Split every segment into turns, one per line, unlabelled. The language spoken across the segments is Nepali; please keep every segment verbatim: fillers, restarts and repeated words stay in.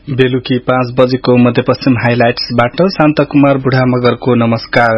बेलुकी पाँच बजेको मध्यपश्चिम हाइलाइट्सबाट शान्त कुमार बुढा मगरको नमस्कार।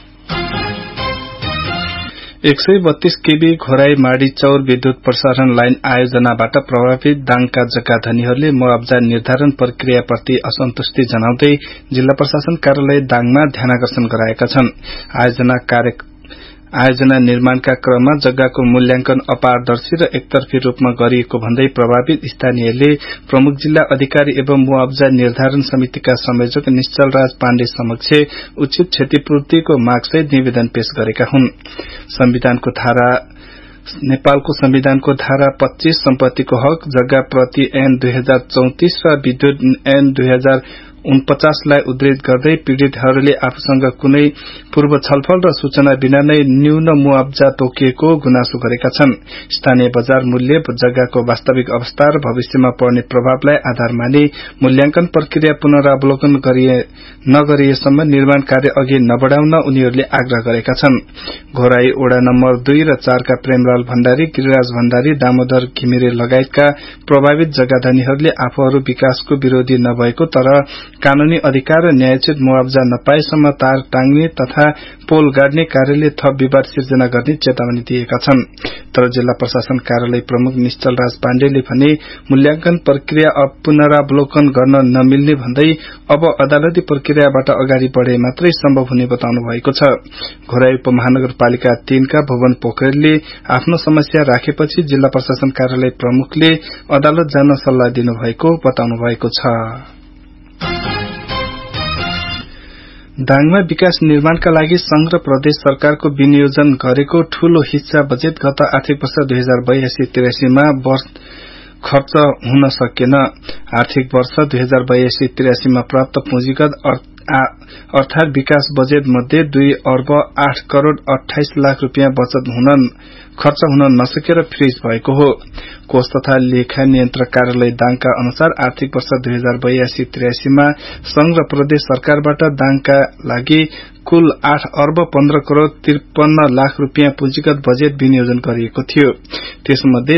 एक सय बत्तीस केबी घोराई माडी चौर विद्युत प्रसारण लाइन आयोजनाबाट प्रभावित दाङका जग्गाधनीहरूले मुआब्जा निर्धारण प्रक्रियाप्रति असन्तुष्टि जनाउँदै जिल्ला प्रशासन कार्यालय दाङमा ध्यानाकर्षण गराएका छन्। आयोजना कार्य आयोजना निर्माणका क्रममा जग्गाको मूल्याङ्कन अपारदर्शी र एकतर्फी रूपमा गरिएको भन्दै प्रभावित स्थानीयले प्रमुख जिल्ला अधिकारी एवं मुआब्जा निर्धारण समितिका संयोजक निश्चल राज पाण्डे समक्ष उचित क्षतिपूर्तिको मागसहित निवेदन पेश गरेका हुन्। संविधानको धारा नेपालको संविधानको धारा पच्चीस सम्पत्तिको हक जग्गा प्रति ऐन दुई हजार चौतिस र विद्युत ऐन दुई हजार उनपचासलाई उद्धृत गर्दै पीड़ितहरूले आफूसँग कुनै पूर्व छलफल र सूचना बिना नै न्यून मुआब्जा तोकिएको गुनासो गरेका छन्। स्थानीय बजार मूल्य, जग्गाको वास्तविक अवस्था र भविष्यमा पर्ने प्रभावलाई आधार मानी मूल्याङ्कन प्रक्रिया पुनरावलोकन नगरिएसम्म निर्माण कार्य अघि नबढ़ाउन उनीहरूले आग्रह गरेका छन्। घोराई ओडा नम्बर दुई र चारका प्रेमलाल भण्डारी, गिरिराज भण्डारी, दामोदर घिमिरे लगायतका प्रभावित जग्गाधनीहरूले आफूहरू विकासको विरोधी नभएको तर कानूनी अधिकार र न्यायोचित मुआब्जा नपाएसम्म तार टाङ्ने तथा पोल गाड्ने कार्यले थप विवाद सिर्जना गर्ने चेतावनी दिएका छन्। तर जिल्ला प्रशासन कार्यालय प्रमुख निश्चल राज पाण्डेले भने मूल्याङ्कन प्रक्रिया पुनरावलोकन गर्न नमिल्ने भन्दै अब अदालती प्रक्रियाबाट अगाडि बढ़े मात्रै सम्भव हुने बताउनु भएको छ। घोराई उपमहानगरपालिका तीनका भुवन पोखरेलले आफ्नो समस्या राखेपछि जिल्ला प्रशासन कार्यालय प्रमुखले अदालत जान सल्लाह दिनुभएको बताउनु भएको छ। दाङमा विकास निर्माणका लागि संघ र प्रदेश सरकारको विनियोजन गरेको ठूलो हिस्सा बजेट गत आर्थिक वर्ष दुई हजार बयासी त्रियासीमा खर्च हुन सकेन। आर्थिक वर्ष दुई हजार बयासी त्रियासीमा प्राप्त पुँजीगत अर्थात विकास बजेट मध्ये दुई अर्ब आठ करोड़ अठाइस लाख रूपियाँ बचत हुन खर्च हुन नसकेर फ्रीज भएको हो। कोष तथा लेखा नियन्त्रक कार्यालय दाङका अनुसार आर्थिक वर्ष दुई हजार बयासी त्रियासीमा संघ र प्रदेश सरकारबाट दाङका लागि कुल आठ अर्ब पन्ध्र करोड़ त्रिपन्न लाख रूपियाँ पुँजीगत बजेट विनियोजन गरिएको थियो। त्यसमध्ये